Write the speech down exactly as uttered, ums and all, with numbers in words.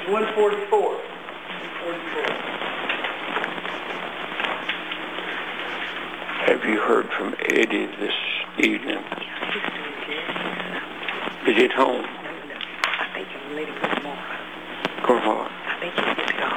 one forty-four. one forty-four. Have you heard from Eddie this evening? Is it home? No, no. I think I'm letting him tomorrow. Go for